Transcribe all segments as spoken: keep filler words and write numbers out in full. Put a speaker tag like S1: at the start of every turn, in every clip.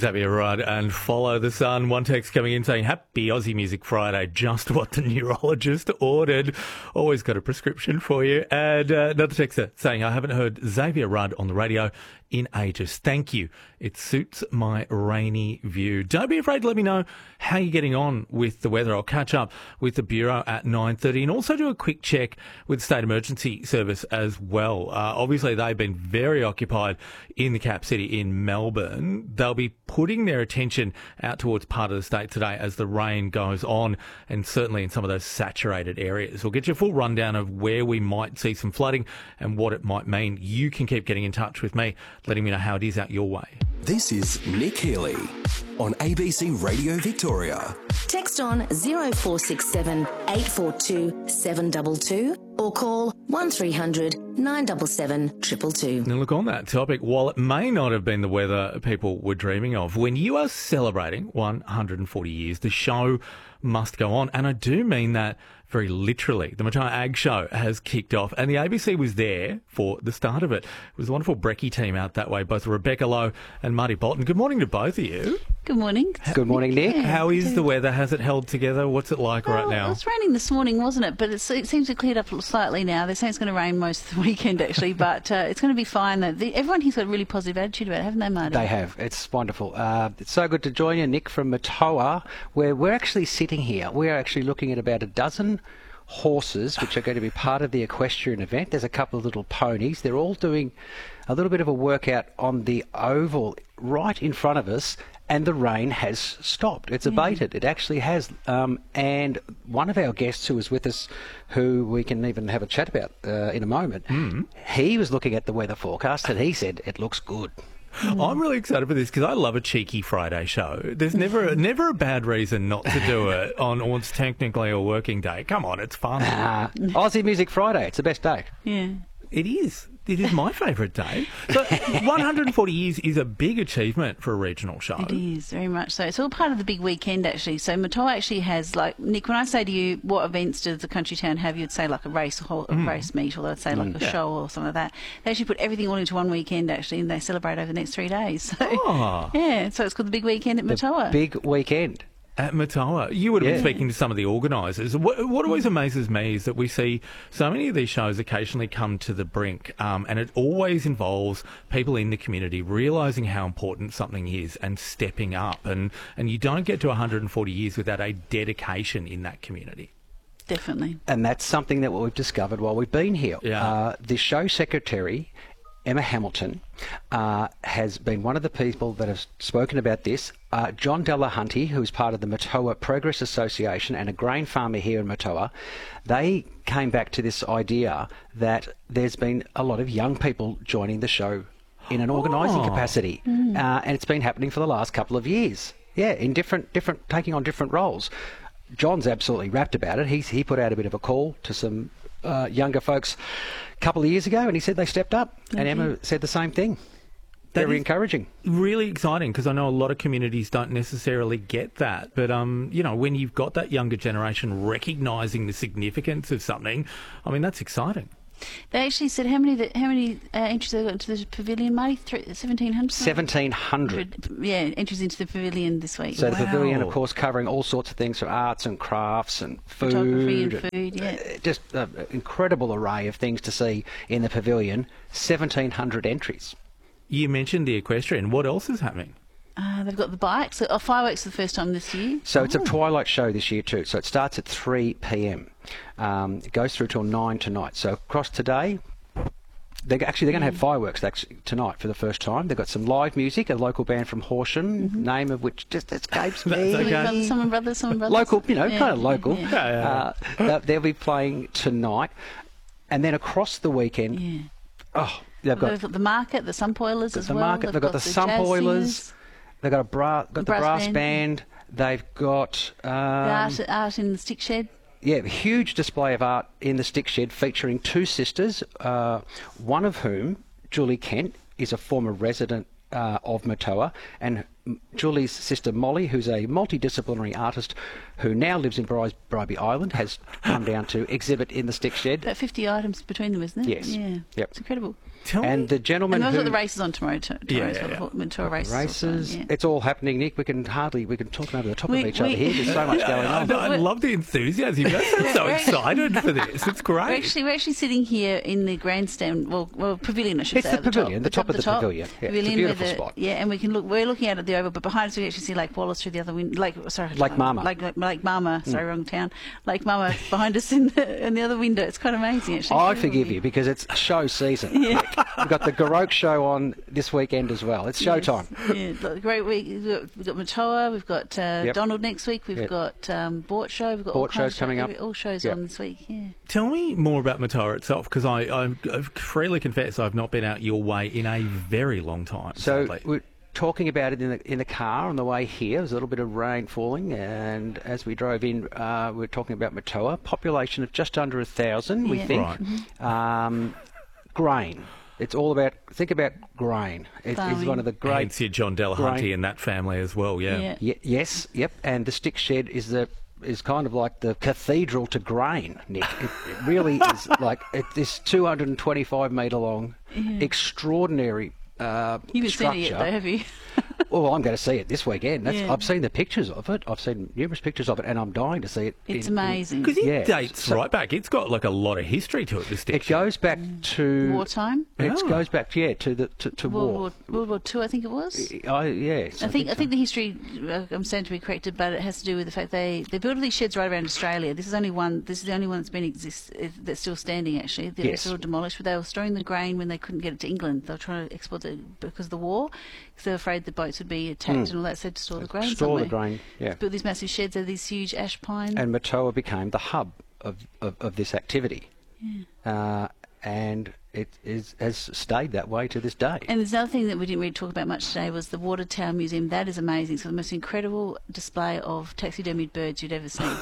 S1: Xavier Rudd and Follow the Sun. One text coming in saying, happy Aussie Music Friday, just what the neurologist ordered. Always got a prescription for you. And uh, another texter saying, I haven't heard Xavier Rudd on the radio in ages. Thank you. It suits my rainy view. Don't be afraid to let me know how you're getting on with the weather. I'll catch up with the Bureau at nine thirty and also do a quick check with the State Emergency Service as well. Uh, obviously, they've been very occupied in the cap city in Melbourne. They'll be putting their attention out towards part of the state today as the rain goes on, and certainly in some of those saturated areas. We'll get you a full rundown of where we might see some flooding and what it might mean. You can keep getting in touch with me, letting me know how it is out your way.
S2: This is Nick Healy on A B C Radio Victoria.
S3: Text on zero four six seven eight four two seven two two or call one three hundred nine seven seven two two two.
S1: Now, look, on that topic, while it may not have been the weather people were dreaming of, when you are celebrating one hundred forty years, the show must go on. And I do mean that very literally. The Matoa Ag Show has kicked off, and the A B C was there for the start of it. It was a wonderful Brekkie team out that way, both Rebecca Lowe and Marty Bolton. Good morning to both of you.
S4: Good morning.
S5: Good morning, Nick.
S4: Yeah.
S1: How is the weather? Has it held together? What's it like
S4: well,
S1: right now?
S4: It was raining this morning, wasn't it? But it's, it seems to have cleared up slightly now. They're saying it's going to rain most of the weekend, actually, but uh, it's going to be fine. Though. The, everyone here's got a really positive attitude about it, haven't they, Marty?
S5: They have. It's wonderful. Uh, it's so good to join you, Nick, from Matoa, where we're actually sitting here. We're actually looking at about a dozen horses which are going to be part of the equestrian event. There's a couple of little ponies. They're all doing a little bit of a workout on the oval right in front of us, and the rain has stopped. It's abated. Yeah. It actually has. Um, and one of our guests who was with us, who we can even have a chat about uh, in a moment, mm. he was looking at the weather forecast and he said it looks good.
S1: Mm. I'm really excited for this because I love a cheeky Friday show. There's never never a bad reason not to do it on what's technically a working day. Come on, it's fun.
S5: Uh, Aussie Music Friday, it's the best day.
S4: Yeah.
S1: It is. It is my favourite day. So one hundred forty years is a big achievement for a regional show.
S4: It is, very much so. It's all part of the big weekend, actually. So Matoa actually has, like, Nick, when I say to you, what events does the country town have, you'd say like a race a mm. race meet, or they'd say like mm. a yeah. show or something like that. They actually put everything all into one weekend, actually, and they celebrate over the next three days. So,
S1: oh.
S4: yeah, so it's called the big weekend at Matoa.
S5: The big weekend.
S1: At Matoa. You would have
S5: yeah.
S1: been speaking to some of the organisers. What, what always amazes me is that we see so many of these shows occasionally come to the brink, um, and it always involves people in the community realising how important something is and stepping up. And, and you don't get to one hundred forty years without a dedication in that community.
S4: Definitely.
S5: And that's something that we've discovered while we've been here.
S1: Yeah.
S5: Uh, the show secretary, Emma Hamilton, uh, has been one of the people that have spoken about this. Uh, John Delahunty, who is part of the Matoa Progress Association and a grain farmer here in Matoa, they came back to this idea that there's been a lot of young people joining the show in an organising
S1: oh.
S5: capacity, mm. uh, and it's been happening for the last couple of years. Yeah, in different, different, taking on different roles. John's absolutely rapt about it. He's he put out a bit of a call to some uh, younger folks a couple of years ago, and he said they stepped up. Mm-hmm. And Emma said the same thing. That Very encouraging.
S1: Really exciting, because I know a lot of communities don't necessarily get that. But, um, you know, when you've got that younger generation recognising the significance of something, I mean, that's exciting.
S4: They actually said how many how many uh, entries they got into the pavilion, Marty? seventeen hundred?
S5: seventeen hundred.
S4: Yeah, entries into the pavilion this week.
S5: So
S4: wow.
S5: the pavilion, of course, covering all sorts of things from arts and crafts and food.
S4: Photography and food, yeah.
S5: Uh, just an incredible array of things to see in the pavilion. seventeen hundred entries.
S1: You mentioned the equestrian. What else is happening?
S4: Uh, they've got the bikes. Oh, fireworks for the first time this year.
S5: So
S4: oh.
S5: it's a twilight show this year too. So it starts at three p m. Um, it goes through till nine tonight. So across today, they're actually they're going to have fireworks actually tonight for the first time. They've got some live music, a local band from Horsham, mm-hmm. name of which just escapes me.
S1: Okay.
S4: Brothers, Summon Brothers, Summon Brothers.
S5: Local, you know, yeah, kind of local.
S4: Yeah,
S1: yeah. yeah.
S5: Uh, they'll be playing tonight, and then across the weekend.
S4: Yeah.
S5: Oh, they've got,
S4: they've got the market, the Sumpoilers as
S5: the
S4: well.
S5: Market, they've, they've got, got the Sumpoilers. They've got a bra, got the, the brass, brass band. band. They've got um,
S4: the art, art in the stick shed.
S5: Yeah, a huge display of art in the stick shed featuring two sisters, uh, one of whom, Julie Kent, is a former resident uh, of Matoa, and Julie's sister Molly, who's a multidisciplinary artist who now lives in Bri- Bribie Island, has come down to exhibit in the stick shed.
S4: About fifty items between them, isn't it?
S5: Yes.
S4: Yeah.
S5: Yep.
S4: It's incredible.
S1: Tell
S5: and
S1: me-
S5: the gentleman
S4: And those
S5: who
S4: are the races on tomorrow. To,
S1: Yeah,
S4: tomorrow's
S1: yeah,
S4: got
S1: yeah.
S4: the Mataura races.
S5: races,
S4: also, yeah.
S5: it's all happening, Nick. We can hardly we can talk over the top
S4: We-
S5: of each
S4: we-
S5: other here. There's so much going
S1: I,
S5: on.
S1: I, I love the enthusiasm. You guys sound so
S4: We're-
S1: excited for this. It's great.
S4: We're actually, we're actually sitting here in the grandstand, well, well pavilion, I should
S5: It's
S4: say.
S5: the
S4: at the
S5: pavilion,
S4: top.
S5: the
S4: It's
S5: top
S4: up
S5: of the pavilion. Yeah, it's a
S4: Pavilion
S5: beautiful
S4: where the-
S5: spot.
S4: Yeah, and we can look. We're looking out at the oval, but behind us we actually see Lake Wallace through the other window. Lake, sorry,
S5: Lake Mama.
S4: Lake, Lake, Lake Mama. Sorry, wrong town. Lake Mama behind us in the in the other window. It's quite amazing, actually.
S5: I
S4: It's
S5: forgive
S4: really
S5: you because it's show season. We've got the Garok show on this weekend as well. It's showtime.
S4: Yes. Yeah, look, great week. We've got, we've got Matoa, we've got uh,
S5: Yep.
S4: Donald next week, we've
S5: Yep.
S4: got um, Bort Show, we've got all
S5: Bort
S4: kinds
S5: show's
S4: of
S5: coming
S4: show-
S5: up.
S4: every- All shows
S5: Yep.
S4: on this week, yeah.
S1: Tell me more about Mataura itself, because I, I, I freely confess I've not been out your way in a very long time.
S5: So
S1: sadly.
S5: we're talking about it in the in the car on the way here. There's a little bit of rain falling, and as we drove in, uh, we're talking about Matoa. Population of just under a thousand, we
S4: Yeah.
S5: think.
S1: Right.
S5: Um, grain. It's all about. Think about grain. It is
S4: Farming.
S5: one of the great.
S1: Hence your John Delahunty
S5: Great.
S1: and that family as well, yeah.
S4: Yeah.
S5: Ye- yes, yep. And the stick shed is the is kind of like the cathedral to grain, Nick. It, it really is like it, this two hundred twenty-five metre long, extraordinary uh,
S4: You haven't
S5: structure.
S4: seen it yet, though, have you?
S5: Well, I'm going to see it this weekend. That's,
S4: Yeah.
S5: I've seen the pictures of it. I've seen numerous pictures of it, and I'm dying to see it.
S4: It's
S5: in- in-
S4: amazing.
S1: Because it
S5: Yeah.
S1: dates
S5: So-
S1: right back. It's got like a lot of history to it, this
S5: It
S1: station.
S5: goes back to
S4: Wartime?
S5: It
S1: Oh.
S5: goes back, yeah, to the to, to
S4: World
S5: war.
S4: War, World War Two, I think it was.
S5: I, yes,
S4: I think I
S5: so.
S4: think the history. uh, I'm saying to be corrected, but it has to do with the fact they they built all these sheds right around Australia. This is only one. This is the only one that's been exist uh, that's still standing. Actually, they
S5: Yes.
S4: were sort of demolished, but they were storing the grain when they couldn't get it to England. They were trying to export it because of the war, because they were afraid the boats would be attacked and all that. So to store the grain
S5: Hmm. Store the
S4: somewhere.
S5: grain, yeah.
S4: Built these massive sheds. They're these huge ash pine.
S5: And Matoa became the hub of, of, of this activity. Uh, and it is has stayed that way to this day.
S4: And there's another thing that we didn't really talk about much today was the Watertown Museum. That is amazing. So the most incredible display of taxidermied birds you'd ever seen.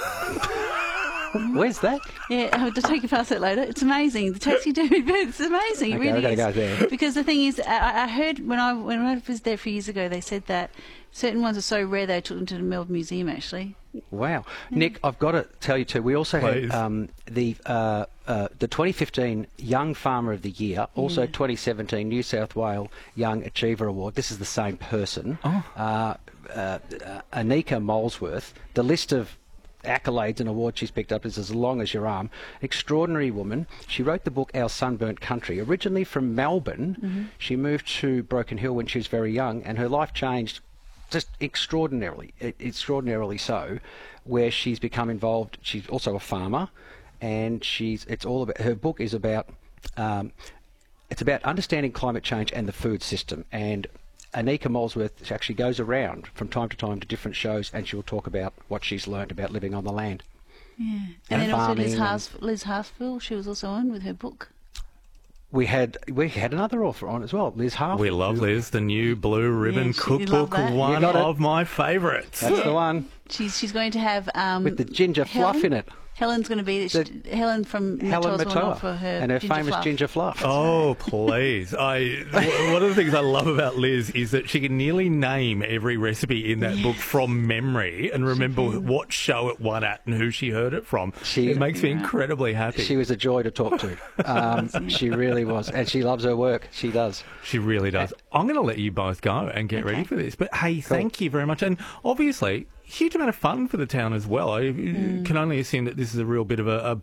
S5: Where's that?
S4: Yeah, I'll just take you past it later. It's amazing. The taxidermy bird, it's amazing. It
S5: Okay,
S4: really
S5: I've gotta
S4: is.
S5: go there.
S4: Because the thing is, I, I heard when I when I was there a few years ago, they said that certain ones are so rare they took them to the Melbourne Museum. Actually,
S5: Wow, Nick, I've got to tell you too. We also
S1: Please.
S5: had um, the uh, uh, the twenty fifteen Young Farmer of the Year, also twenty seventeen New South Wales Young Achiever Award. This is the same person,
S1: Oh.
S5: uh, uh, uh, Anika Molesworth. The list of accolades and awards she's picked up is as long as your arm. Extraordinary woman. She wrote the book Our Sunburnt Country. Originally from Melbourne, she moved to Broken Hill when she was very young, and her life changed just extraordinarily, e- extraordinarily so, where she's become involved. She's also a farmer, and she's. It's all about. Her book is about. Um, it's about understanding climate change and the food system. And Anika Molesworth actually goes around from time to time to different shows, and she'll talk about what she's learned about living on the land.
S4: and,
S5: And
S4: then also Liz,
S5: farming and-
S4: Hars- Liz Harsfield, she was also on with her book.
S5: We had we had another author on as well, Liz Harf.
S1: We love Liz, the new Blue Ribbon
S4: Yeah, she- you love
S1: cookbook,
S4: that.
S1: one
S5: You got it.
S1: of my favourites.
S5: That's the one
S4: She's she's going to have um,
S5: with the ginger
S4: Helen?
S5: fluff in it.
S4: Helen's going to be
S5: The-
S4: Helen from
S5: Helen
S4: Matoa's one
S5: Matoa
S4: for her
S5: and her
S4: ginger
S5: famous
S4: fluff.
S5: ginger fluff.
S1: Oh, please. I w- one of the things I love about Liz is that she can nearly name every recipe in that book from memory and remember what show it won at and who she heard it from.
S5: She-
S1: it makes me incredibly happy.
S5: She was a joy to talk to. Um, she really was, and she loves her work. She does.
S1: She really does. I'm going to let you both go and get ready for this. But hey, thank you very much. And obviously, huge amount of fun for the town as well. I can only assume that this is a real bit of a,